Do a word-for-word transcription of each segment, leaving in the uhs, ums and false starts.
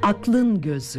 Aklın Gözü.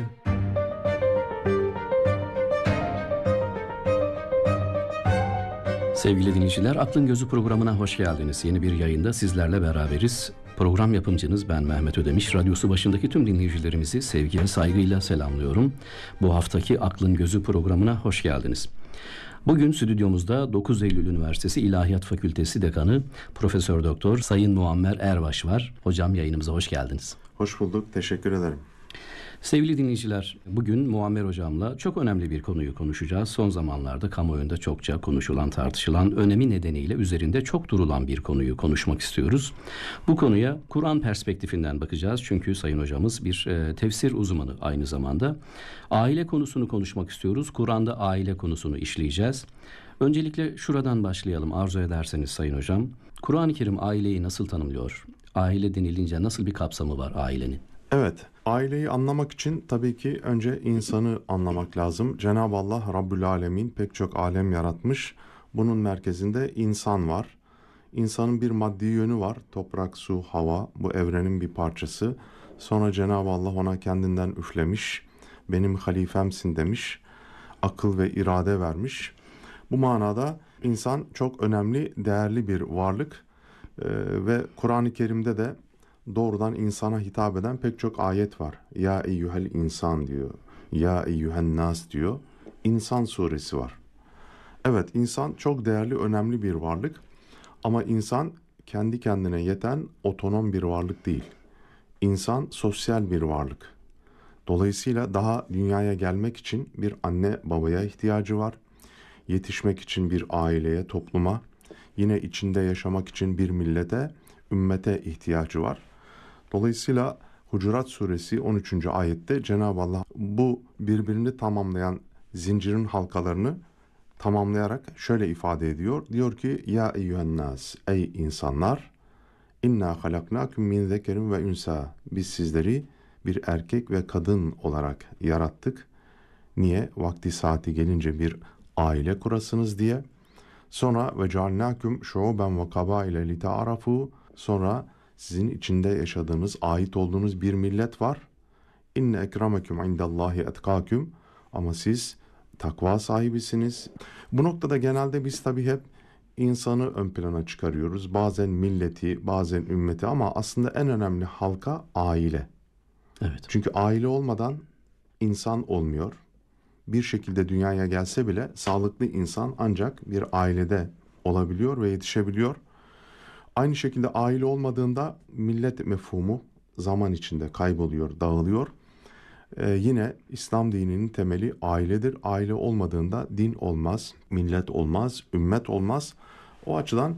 Sevgili dinleyiciler, Aklın Gözü programına hoş geldiniz. Yeni bir yayında sizlerle beraberiz. Program yapımcınız ben Mehmet Ödemiş. Radyosu başındaki tüm dinleyicilerimizi sevgi ve saygıyla selamlıyorum. Bu haftaki Aklın Gözü programına hoş geldiniz. Bugün stüdyomuzda dokuz Eylül Üniversitesi İlahiyat Fakültesi Dekanı Profesör Doktor Sayın Muammer Erbaş var. Hocam, yayınımıza hoş geldiniz. Hoş bulduk, teşekkür ederim. Sevgili dinleyiciler, bugün Muammer Hocam'la çok önemli bir konuyu konuşacağız. Son zamanlarda kamuoyunda çokça konuşulan, tartışılan, önemi nedeniyle üzerinde çok durulan bir konuyu konuşmak istiyoruz. Bu konuya Kur'an perspektifinden bakacağız. Çünkü Sayın Hocamız bir e, tefsir uzmanı aynı zamanda. Aile konusunu konuşmak istiyoruz. Kur'an'da aile konusunu işleyeceğiz. Öncelikle şuradan başlayalım arzu ederseniz Sayın Hocam. Kur'an-ı Kerim aileyi nasıl tanımlıyor? Aile denilince nasıl bir kapsamı var ailenin? Evet, aileyi anlamak için tabii ki önce insanı anlamak lazım. Cenab-ı Allah Rabbül Alemin pek çok alem yaratmış. Bunun merkezinde insan var. İnsanın bir maddi yönü var. Toprak, su, hava bu evrenin bir parçası. Sonra Cenab-ı Allah ona kendinden üflemiş. Benim halifemsin demiş. Akıl ve irade vermiş. Bu manada insan çok önemli, değerli bir varlık. Ee, ve Kur'an-ı Kerim'de de doğrudan insana hitap eden pek çok ayet var. Ya eyyuhel insan diyor. Ya eyyuhen nas diyor. İnsan suresi var. Evet, insan çok değerli, önemli bir varlık. Ama insan kendi kendine yeten otonom bir varlık değil. İnsan sosyal bir varlık. Dolayısıyla daha dünyaya gelmek için bir anne babaya ihtiyacı var. Yetişmek için bir aileye, topluma, yine içinde yaşamak için bir millete, ümmete ihtiyacı var. Dolayısıyla Hucurat Suresi on üçüncü ayette Cenab-ı Allah bu birbirini tamamlayan zincirin halkalarını tamamlayarak şöyle ifade ediyor. Diyor ki ya eyyühennâs, ey insanlar, inna halaknâküm min zekerin ve ünsa. Biz sizleri bir erkek ve kadın olarak yarattık. Niye? Vakti saati gelince bir aile kurasınız diye. Sonra ve cealnâküm şuuben ve kabâile lita'arafu. Sonra sizin içinde yaşadığınız, ait olduğunuz bir millet var. İnne ekremeküm indallahi etkâküm. Ama siz takva sahibisiniz. Bu noktada genelde biz tabii hep insanı ön plana çıkarıyoruz. Bazen milleti, bazen ümmeti ama aslında en önemli halka aile. Evet. Çünkü aile olmadan insan olmuyor. Bir şekilde dünyaya gelse bile sağlıklı insan ancak bir ailede olabiliyor ve yetişebiliyor. Aynı şekilde aile olmadığında millet mefhumu zaman içinde kayboluyor, dağılıyor. Ee, yine İslam dininin temeli ailedir. Aile olmadığında din olmaz, millet olmaz, ümmet olmaz. O açıdan